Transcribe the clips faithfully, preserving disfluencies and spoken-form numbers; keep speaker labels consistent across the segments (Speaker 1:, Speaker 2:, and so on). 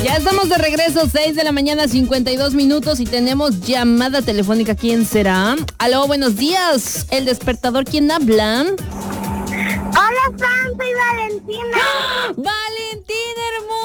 Speaker 1: Ya estamos de regreso, seis de la mañana, cincuenta y dos minutos, y tenemos llamada telefónica. ¿Quién será? Aló, buenos días. El despertador, ¿quién habla?
Speaker 2: Hola, Sam, soy Valentina.
Speaker 1: ¡Ah! Valentina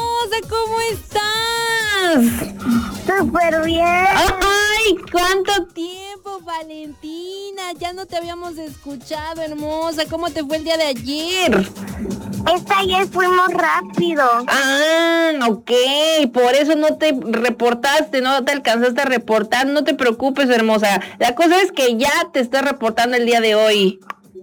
Speaker 1: hermosa, ¿cómo estás?
Speaker 2: Súper bien.
Speaker 1: ¡Ay, cuánto tiempo, Valentina! Ya no te habíamos escuchado, hermosa. ¿Cómo te fue el día de ayer?
Speaker 2: Esta ayer fuimos rápido.
Speaker 1: Ah, ok, por eso no te reportaste, no te alcanzaste a reportar. No te preocupes, hermosa. La cosa es que ya te estás reportando el día de hoy.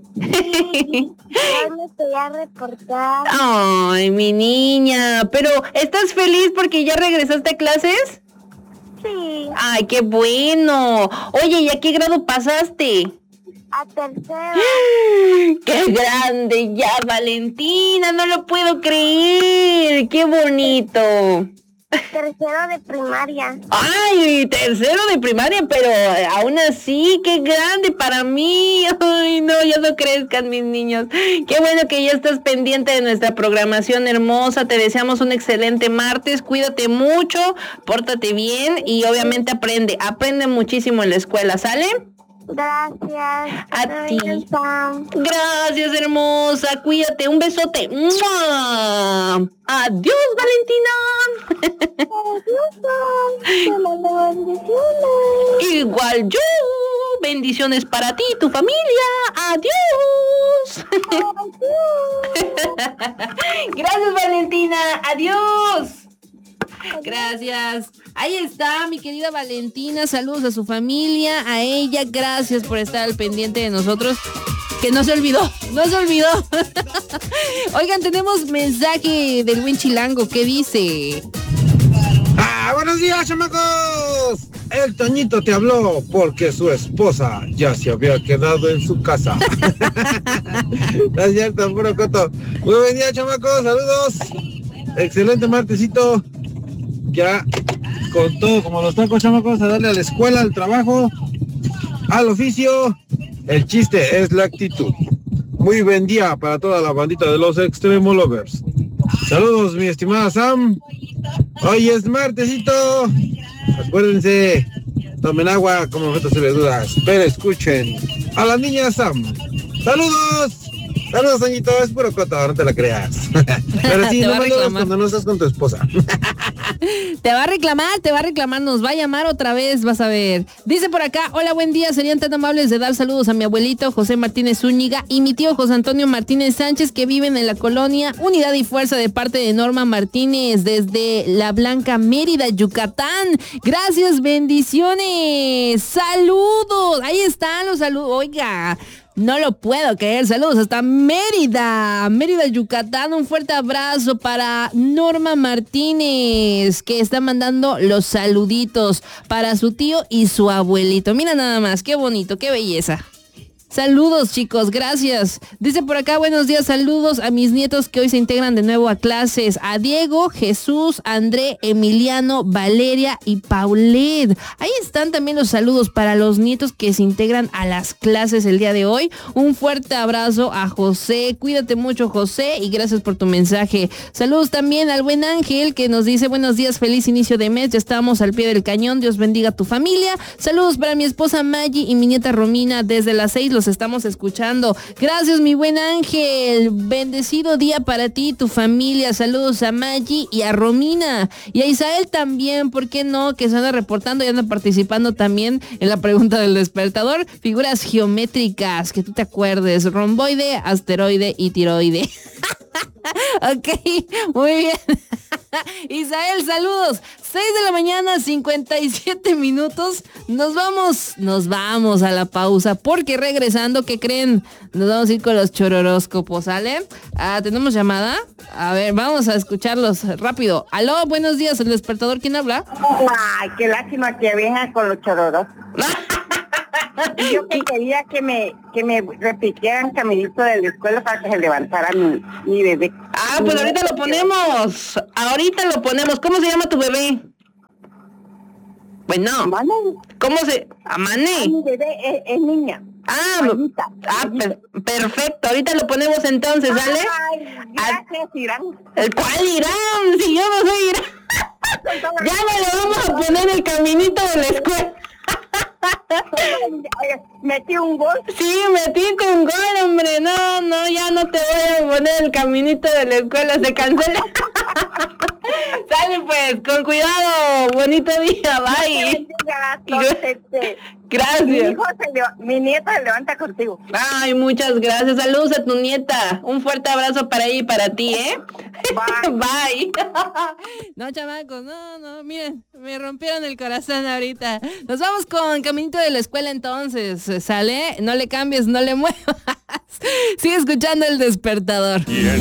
Speaker 2: Sí, ya me estoy a reportar.
Speaker 1: Ay, mi niña, pero ¿estás feliz porque ya regresaste a clases?
Speaker 2: Sí.
Speaker 1: Ay, qué bueno. Oye, ¿y a qué grado pasaste?
Speaker 2: A tercero.
Speaker 1: ¡Qué grande ya, Valentina! No lo puedo creer. ¡Qué bonito!
Speaker 2: Tercero de primaria.
Speaker 1: ¡Ay, tercero de primaria! Pero aún así, ¡qué grande para mí! ¡Ay, no, ya no crezcan mis niños! ¡Qué bueno que ya estás pendiente de nuestra programación hermosa! Te deseamos un excelente martes. Cuídate mucho, pórtate bien y obviamente aprende. Aprende muchísimo en la escuela, ¿sale?
Speaker 2: Gracias.
Speaker 1: A ti.
Speaker 2: Sam.
Speaker 1: Gracias, hermosa. Cuídate. Un besote. ¡Mua! Adiós, Valentina.
Speaker 2: Adiós, Sam. Te mando bendiciones.
Speaker 1: Igual yo. Bendiciones para ti y tu familia. Adiós.
Speaker 2: Adiós.
Speaker 1: Gracias, Valentina. Adiós. Gracias. Ahí está mi querida Valentina. Saludos a su familia, a ella. Gracias por estar al pendiente de nosotros. Que no se olvidó, no se olvidó. Oigan, tenemos mensaje del buen Chilango. ¿Qué dice?
Speaker 3: ¡Ah, buenos días, chamacos! El Toñito te habló porque su esposa ya se había quedado en su casa. No es cierto, puro coto. Muy buen día, chamacos, saludos. Excelente martesito. Ya con todo como los tacos, chamacos, a darle a la escuela, al trabajo, al oficio. El chiste es la actitud. Muy buen día para toda la bandita de los Extremo Lovers. Saludos, mi estimada Sam. Hoy es martesito. Acuérdense, tomen agua como frutas y verduras, pero escuchen a la niña Sam. Saludos. Saludos, Toñito, es puro coto, no te la creas. Pero sí, no me lo cuando no estás con tu esposa.
Speaker 1: Te va a reclamar, te va a reclamar, nos va a llamar otra vez, vas a ver. Dice por acá, hola, buen día, serían tan amables de dar saludos a mi abuelito José Martínez Zúñiga y mi tío José Antonio Martínez Sánchez, que viven en la colonia Unidad y Fuerza, de parte de Norma Martínez, desde La Blanca, Mérida, Yucatán. Gracias, bendiciones, saludos, ahí están los saludos, oiga. No lo puedo creer. Saludos hasta Mérida, Mérida, Yucatán. Un fuerte abrazo para Norma Martínez, que está mandando los saluditos para su tío y su abuelito. Mira nada más, qué bonito, qué belleza. Saludos, chicos, gracias. Dice por acá, buenos días, saludos a mis nietos que hoy se integran de nuevo a clases. A Diego, Jesús, André, Emiliano, Valeria y Paulette. Ahí están también los saludos para los nietos que se integran a las clases el día de hoy. Un fuerte abrazo a José. Cuídate mucho, José, y gracias por tu mensaje. Saludos también al buen Ángel, que nos dice, buenos días, feliz inicio de mes. Ya estamos al pie del cañón. Dios bendiga a tu familia. Saludos para mi esposa Maggie y mi nieta Romina desde las seis. Los estamos escuchando. Gracias, mi buen Ángel. Bendecido día para ti y tu familia. Saludos a Maggie y a Romina. Y a Isael también, ¿por qué no? Que se anda reportando y anda participando también en la pregunta del despertador. Figuras geométricas, que tú te acuerdes. Romboide, asteroide y tiroide. Ok, muy bien. Isael, saludos. seis de la mañana, cincuenta y siete minutos. Nos vamos, nos vamos a la pausa, porque regresando, ¿qué creen? Nos vamos a ir con los chororóscopos, ¿sale? Ah, ¿tenemos llamada? A ver, vamos a escucharlos rápido. Aló, buenos días, el despertador, ¿quién habla?
Speaker 4: Ay, qué lástima que vengan con los chororos. Yo que quería que me que me repitieran caminito de la escuela para que se levantara mi, mi bebé.
Speaker 1: Ah, pues ahorita lo ponemos. Ahorita lo ponemos. ¿Cómo se llama tu bebé? Bueno,
Speaker 4: ¿Amane?
Speaker 1: ¿cómo se...? ¿Amane?
Speaker 4: Ah, mi bebé es, es niña.
Speaker 1: Ah,
Speaker 4: Mayita,
Speaker 1: ah
Speaker 4: Mayita.
Speaker 1: per- perfecto. Ahorita lo ponemos entonces, ¿sale?
Speaker 4: Ay, gracias, Irán.
Speaker 1: ¿El cuál Irán? Si yo no soy Irán. Ya no le vamos a poner el caminito de la escuela.
Speaker 4: Metí un gol.
Speaker 1: Sí, metiste un gol, hombre. No, no, ya no te voy a poner el caminito de la escuela, se cancela. Sale pues, con cuidado, bonito día, bye. Gracias.
Speaker 4: Mi, hijo se leva- mi nieta se levanta contigo.
Speaker 1: Ay, muchas gracias. Saludos a tu nieta. Un fuerte abrazo para ella y para ti, ¿eh?
Speaker 4: Bye.
Speaker 1: Bye. No, chamacos, no, no, miren, me rompieron el corazón ahorita. Nos vamos con Caminito de la Escuela entonces. ¿Sale? No le cambies, no le muevas. Sigue escuchando El Despertador.